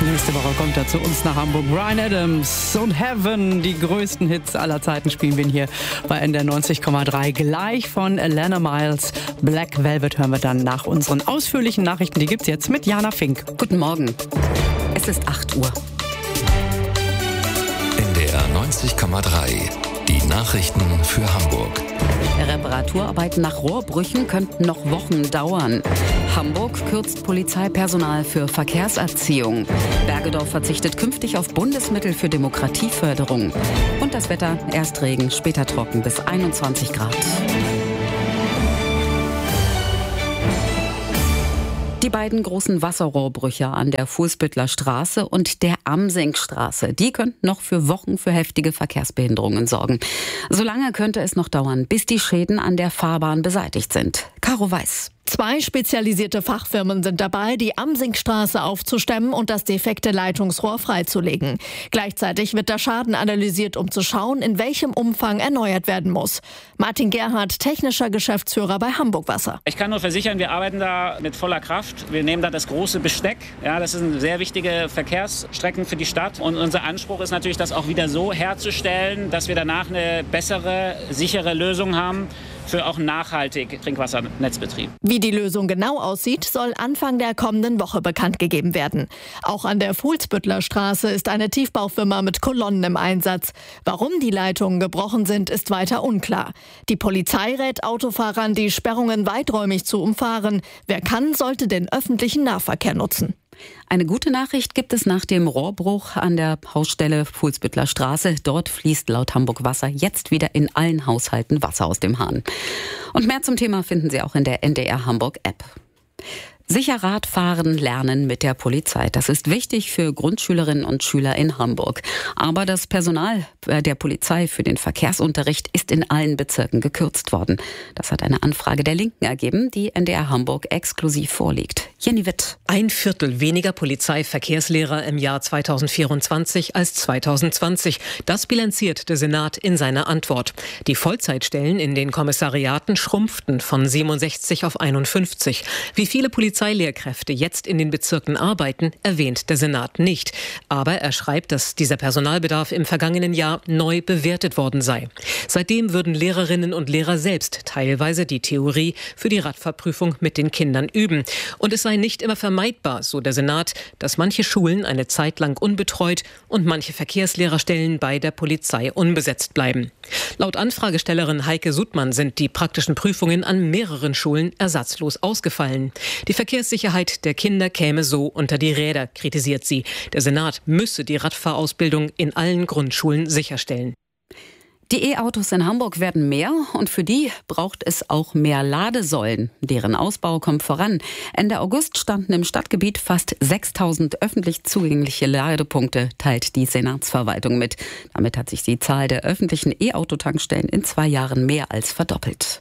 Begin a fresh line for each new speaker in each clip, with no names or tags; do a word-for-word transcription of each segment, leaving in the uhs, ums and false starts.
Nächste Woche kommt er zu uns nach Hamburg. Bryan Adams und Heaven, die größten Hits aller Zeiten, spielen wir ihn hier bei N D R neunzig Komma drei. Gleich von Alana Miles. Black Velvet hören wir dann nach unseren ausführlichen Nachrichten. Die gibt's jetzt mit Jana Fink.
Guten Morgen. Es ist acht Uhr.
N D R neunzig Komma drei. Die Nachrichten für Hamburg.
Reparaturarbeiten nach Rohrbrüchen könnten noch Wochen dauern. Hamburg kürzt Polizeipersonal für Verkehrserziehung. Bergedorf verzichtet künftig auf Bundesmittel für Demokratieförderung. Und das Wetter, erst Regen, später trocken bis einundzwanzig Grad. Die beiden großen Wasserrohrbrüche an der Fuhlsbüttler Straße und der Amsingstraße, die könnten noch für Wochen für heftige Verkehrsbehinderungen sorgen. Solange könnte es noch dauern, bis die Schäden an der Fahrbahn beseitigt sind. Caro Weiß.
Zwei spezialisierte Fachfirmen sind dabei, die Amsingstraße aufzustemmen und das defekte Leitungsrohr freizulegen. Gleichzeitig wird der Schaden analysiert, um zu schauen, in welchem Umfang erneuert werden muss. Martin Gerhardt, technischer Geschäftsführer bei Hamburg Wasser.
Ich kann nur versichern, wir arbeiten da mit voller Kraft. Wir nehmen da das große Besteck. Ja, das sind sehr wichtige Verkehrsstrecken für die Stadt. Und unser Anspruch ist natürlich, das auch wieder so herzustellen, dass wir danach eine bessere, sichere Lösung haben für auch nachhaltig Trinkwassernetzbetrieb.
Wie die Lösung genau aussieht, soll Anfang der kommenden Woche bekannt gegeben werden. Auch an der Fuhlsbüttler Straße ist eine Tiefbaufirma mit Kolonnen im Einsatz. Warum die Leitungen gebrochen sind, ist weiter unklar. Die Polizei rät Autofahrern, die Sperrungen weiträumig zu umfahren. Wer kann, sollte den öffentlichen Nahverkehr nutzen.
Eine gute Nachricht gibt es nach dem Rohrbruch an der Hausstelle Fuhlsbüttler Straße. Dort fließt laut Hamburg Wasser jetzt wieder in allen Haushalten Wasser aus dem Hahn. Und mehr zum Thema finden Sie auch in der N D R Hamburg App. Sicher Radfahren lernen mit der Polizei. Das ist wichtig für Grundschülerinnen und Schüler in Hamburg. Aber das Personal der Polizei für den Verkehrsunterricht ist in allen Bezirken gekürzt worden. Das hat eine Anfrage der Linken ergeben, die N D R Hamburg exklusiv vorliegt. Jenny Witt.
Ein Viertel weniger Polizeiverkehrslehrer im Jahr zweitausendvierundzwanzig als zweitausendzwanzig. Das bilanziert der Senat in seiner Antwort. Die Vollzeitstellen in den Kommissariaten schrumpften von siebenundsechzig auf einundfünfzig. Wie viele Polizeilehrkräfte jetzt in den Bezirken arbeiten, erwähnt der Senat nicht. Aber er schreibt, dass dieser Personalbedarf im vergangenen Jahr neu bewertet worden sei. Seitdem würden Lehrerinnen und Lehrer selbst teilweise die Theorie für die Radfahrprüfung mit den Kindern üben. Und es sei nicht immer vermeidbar, so der Senat, dass manche Schulen eine Zeit lang unbetreut und manche Verkehrslehrerstellen bei der Polizei unbesetzt bleiben. Laut Anfragestellerin Heike Sudmann sind die praktischen Prüfungen an mehreren Schulen ersatzlos ausgefallen. Die Verkehrssicherheit der Kinder käme so unter die Räder, kritisiert sie. Der Senat müsse die Radfahrausbildung in allen Grundschulen sicherstellen.
Die E-Autos in Hamburg werden mehr und für die braucht es auch mehr Ladesäulen. Deren Ausbau kommt voran. Ende August standen im Stadtgebiet fast sechstausend öffentlich zugängliche Ladepunkte, teilt die Senatsverwaltung mit. Damit hat sich die Zahl der öffentlichen E-Auto-Tankstellen in zwei Jahren mehr als verdoppelt.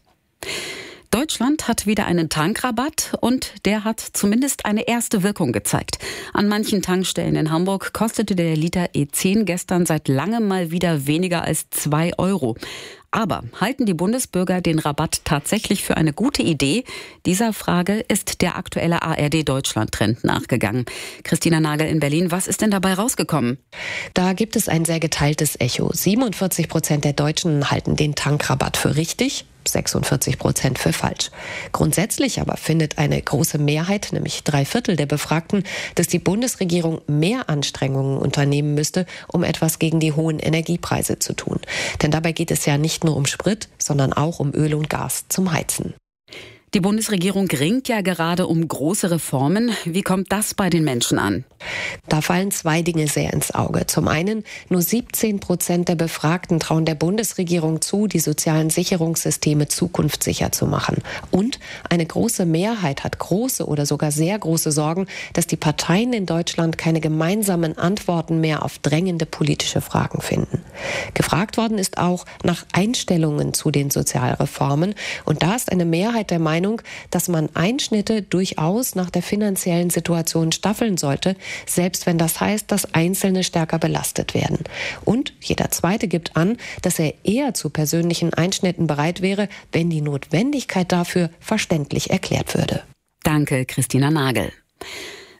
Deutschland hat wieder einen Tankrabatt und der hat zumindest eine erste Wirkung gezeigt. An manchen Tankstellen in Hamburg kostete der Liter E zehn gestern seit langem mal wieder weniger als zwei Euro. Aber halten die Bundesbürger den Rabatt tatsächlich für eine gute Idee? Dieser Frage ist der aktuelle A R D-Deutschland-Trend nachgegangen. Christina Nagel in Berlin, was ist denn dabei rausgekommen?
Da gibt es ein sehr geteiltes Echo. siebenundvierzig Prozent der Deutschen halten den Tankrabatt für richtig, sechsundvierzig Prozent für falsch. Grundsätzlich aber findet eine große Mehrheit, nämlich drei Viertel der Befragten, dass die Bundesregierung mehr Anstrengungen unternehmen müsste, um etwas gegen die hohen Energiepreise zu tun. Denn dabei geht es ja nicht nur um Sprit, sondern auch um Öl und Gas zum Heizen.
Die Bundesregierung ringt ja gerade um große Reformen. Wie kommt das bei den Menschen an?
Da fallen zwei Dinge sehr ins Auge. Zum einen, nur siebzehn Prozent der Befragten trauen der Bundesregierung zu, die sozialen Sicherungssysteme zukunftssicher zu machen. Und eine große Mehrheit hat große oder sogar sehr große Sorgen, dass die Parteien in Deutschland keine gemeinsamen Antworten mehr auf drängende politische Fragen finden. Gefragt worden ist auch nach Einstellungen zu den Sozialreformen. Und da ist eine Mehrheit der Meinung, dass man Einschnitte durchaus nach der finanziellen Situation staffeln sollte, selbst wenn das heißt, dass Einzelne stärker belastet werden. Und jeder Zweite gibt an, dass er eher zu persönlichen Einschnitten bereit wäre, wenn die Notwendigkeit dafür verständlich erklärt würde.
Danke, Christina Nagel.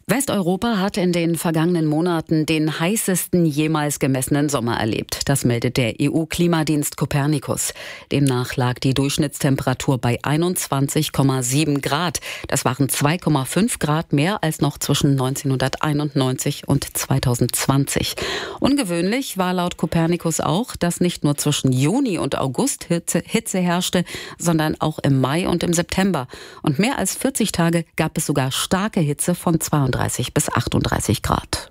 Westeuropa hat in den vergangenen Monaten den heißesten jemals gemessenen Sommer erlebt. Das meldet der E U-Klimadienst Copernicus. Demnach lag die Durchschnittstemperatur bei einundzwanzig Komma sieben Grad. Das waren zwei Komma fünf Grad mehr als noch zwischen neunzehnhunderteinundneunzig und zweitausendzwanzig. Ungewöhnlich war laut Copernicus auch, dass nicht nur zwischen Juni und August Hitze, Hitze herrschte, sondern auch im Mai und im September. Und mehr als vierzig Tage gab es sogar starke Hitze von zweiunddreißig bis achtunddreißig Grad.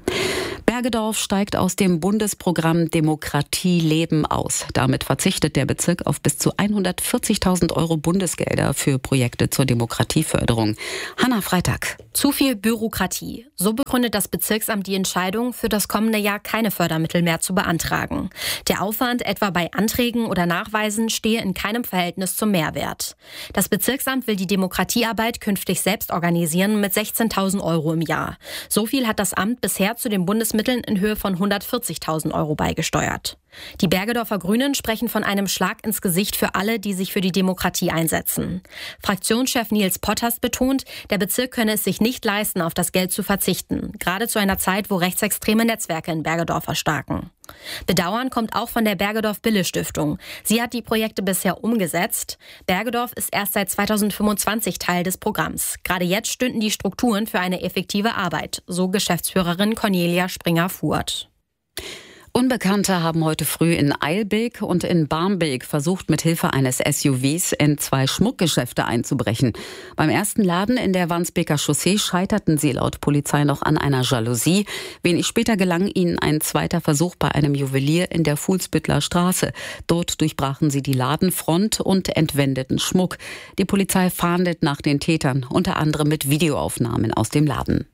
Bergedorf steigt aus dem Bundesprogramm Demokratie leben aus. Damit verzichtet der Bezirk auf bis zu hundertvierzigtausend Euro Bundesgelder für Projekte zur Demokratieförderung. Hanna Freitag.
Zu viel Bürokratie. So begründet das Bezirksamt die Entscheidung, für das kommende Jahr keine Fördermittel mehr zu beantragen. Der Aufwand etwa bei Anträgen oder Nachweisen stehe in keinem Verhältnis zum Mehrwert. Das Bezirksamt will die Demokratiearbeit künftig selbst organisieren mit sechzehntausend Euro im Jahr. So viel hat das Amt bisher zu den Bundesmitteln in Höhe von hundertvierzigtausend Euro beigesteuert. Die Bergedorfer Grünen sprechen von einem Schlag ins Gesicht für alle, die sich für die Demokratie einsetzen. Fraktionschef Nils Potthast betont, der Bezirk könne es sich nicht leisten, auf das Geld zu verzichten. Gerade zu einer Zeit, wo rechtsextreme Netzwerke in Bergedorf erstarken. Bedauern kommt auch von der Bergedorf-Bille-Stiftung. Sie hat die Projekte bisher umgesetzt. Bergedorf ist erst seit zweitausendfünfundzwanzig Teil des Programms. Gerade jetzt stünden die Strukturen für eine effektive Arbeit, so Geschäftsführerin Cornelia Springer-Fuhrt.
Unbekannte haben heute früh in Eilbek und in Barmbek versucht, mit Hilfe eines S U Vs in zwei Schmuckgeschäfte einzubrechen. Beim ersten Laden in der Wandsbeker Chaussee scheiterten sie laut Polizei noch an einer Jalousie. Wenig später gelang ihnen ein zweiter Versuch bei einem Juwelier in der Fuhlsbüttler Straße. Dort durchbrachen sie die Ladenfront und entwendeten Schmuck. Die Polizei fahndet nach den Tätern, unter anderem mit Videoaufnahmen aus dem Laden.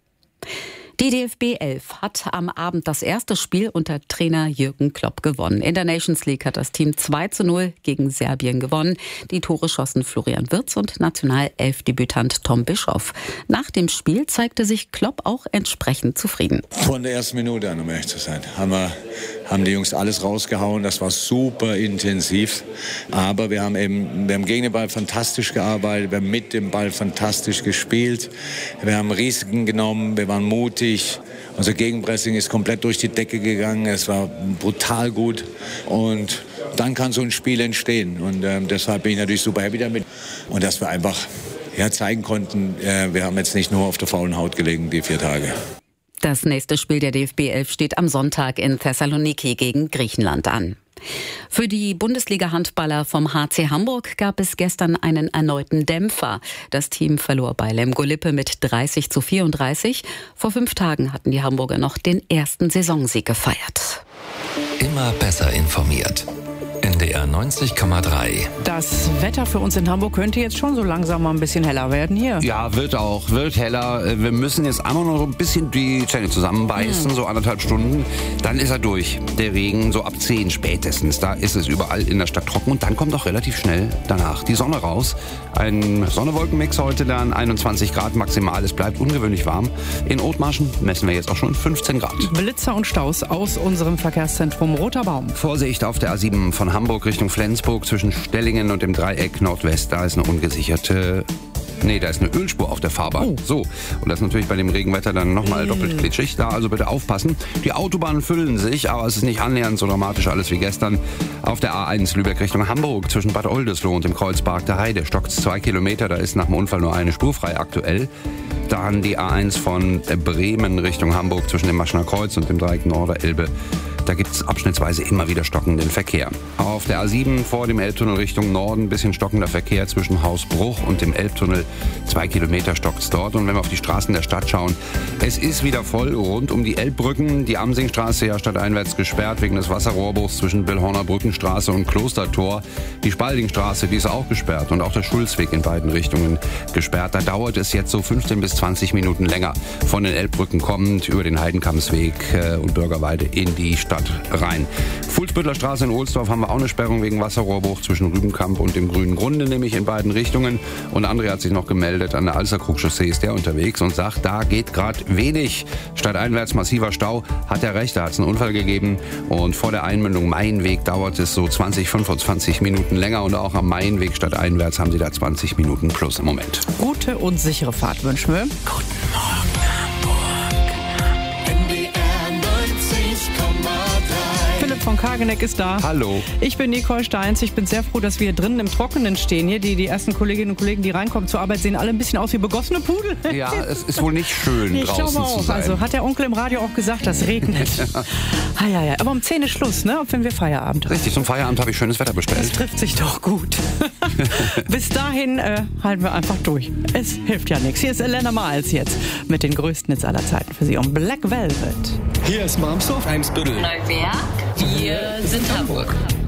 Die D F B elf hat am Abend das erste Spiel unter Trainer Jürgen Klopp gewonnen. In der Nations League hat das Team zwei zu null gegen Serbien gewonnen. Die Tore schossen Florian Wirtz und Nationalelfdebütant Tom Bischoff. Nach dem Spiel zeigte sich Klopp auch entsprechend zufrieden.
Von der ersten Minute an, um ehrlich zu sein, haben wir haben die Jungs alles rausgehauen. Das war super intensiv. Aber wir haben eben, wir haben gegen den Ball fantastisch gearbeitet. Wir haben mit dem Ball fantastisch gespielt. Wir haben Risiken genommen. Wir waren mutig. Unser Gegenpressing ist komplett durch die Decke gegangen. Es war brutal gut. Und dann kann so ein Spiel entstehen. Und äh, deshalb bin ich natürlich super happy damit. Und dass wir einfach ja, zeigen konnten, äh, wir haben jetzt nicht nur auf der faulen Haut gelegen, die vier Tage.
Das nächste Spiel der D F B elf steht am Sonntag in Thessaloniki gegen Griechenland an. Für die Bundesliga-Handballer vom H C Hamburg gab es gestern einen erneuten Dämpfer. Das Team verlor bei Lemgo-Lippe mit dreißig zu vierunddreißig. Vor fünf Tagen hatten die Hamburger noch den ersten Saisonsieg gefeiert.
Immer besser informiert. N D R neunzig Komma drei.
Das Wetter für uns in Hamburg könnte jetzt schon so langsam mal ein bisschen heller werden hier.
Ja, wird auch, wird heller. Wir müssen jetzt einmal noch so ein bisschen die Zähne zusammenbeißen, mhm. so anderthalb Stunden. Dann ist er durch, der Regen, so ab zehn spätestens. Da ist es überall in der Stadt trocken und dann kommt auch relativ schnell danach die Sonne raus. Ein Sonne-Wolken-Mix heute dann, einundzwanzig Grad maximal. Es bleibt ungewöhnlich warm. In Othmarschen messen wir jetzt auch schon fünfzehn Grad.
Blitzer und Staus aus unserem Verkehrszentrum Roter Baum.
Vorsicht auf der A sieben von Hamburg Richtung Flensburg zwischen Stellingen und dem Dreieck Nordwest. Da ist eine ungesicherte... Nee, da ist eine Ölspur auf der Fahrbahn. Oh. So, und das ist natürlich bei dem Regenwetter dann nochmal mm. doppelt glitschig. Da also bitte aufpassen. Die Autobahnen füllen sich, aber es ist nicht annähernd so dramatisch alles wie gestern. Auf der A eins Lübeck Richtung Hamburg zwischen Bad Oldesloe und dem Kreuzpark der Heide stockt zwei Kilometer. Da ist nach dem Unfall nur eine Spur frei aktuell. Dann die A eins von Bremen Richtung Hamburg zwischen dem Maschener Kreuz und dem Dreieck Norderelbe. Da gibt es abschnittsweise immer wieder stockenden Verkehr. Auf der A sieben vor dem Elbtunnel Richtung Norden ein bisschen stockender Verkehr zwischen Hausbruch und dem Elbtunnel. Zwei Kilometer stockt's dort. Und wenn wir auf die Straßen der Stadt schauen, es ist wieder voll rund um die Elbbrücken. Die Amsingstraße ja stadteinwärts gesperrt wegen des Wasserrohrbruchs zwischen Billhorner Brückenstraße und Klostertor. Die Spaldingstraße, die ist auch gesperrt und auch der Schulzweg in beiden Richtungen gesperrt. Da dauert es jetzt so fünfzehn bis zwanzig Minuten länger von den Elbbrücken kommend über den Heidenkammsweg und Bürgerweide in die Stadt rein. Fuhlsbüttler Straße in Ohlsdorf haben wir auch eine Sperrung wegen Wasserrohrbruch zwischen Rübenkamp und dem Grünen Grunde, nämlich in beiden Richtungen. Und André hat sich noch gemeldet, an der Alsterkrug-Chaussee ist der unterwegs und sagt, da geht gerade wenig. Stadteinwärts massiver Stau, hat er recht, da hat es einen Unfall gegeben. Und vor der Einmündung Mainweg dauert es so zwanzig, fünfundzwanzig Minuten länger und auch am Mainweg stadteinwärts haben sie da zwanzig Minuten plus im Moment.
Gute und sichere Fahrt wünschen wir.
Guten Morgen.
Dominik von Kageneck ist da.
Hallo.
Ich bin Nicole Steins. Ich bin sehr froh, dass wir drinnen im Trockenen stehen hier. Die, die ersten Kolleginnen und Kollegen, die reinkommen zur Arbeit, sehen alle ein bisschen aus wie begossene Pudel.
Ja, es ist wohl nicht schön
ich
draußen
glaube auch.
zu sein.
Also hat der Onkel im Radio auch gesagt, das regnet. Ja. Ah, ja, ja. Aber um zehn ist Schluss, ne? Wenn wir Feierabend haben.
Richtig, zum Feierabend habe ich schönes Wetter bestellt.
Das trifft sich doch gut. Bis dahin äh, halten wir einfach durch. Es hilft ja nichts. Hier ist Elena Miles jetzt mit den größten Hits aller Zeiten für Sie um Black Velvet.
Hier ist Marmsdorf, Eimsbüttel.
Neuwerk. Wir sind Hamburg.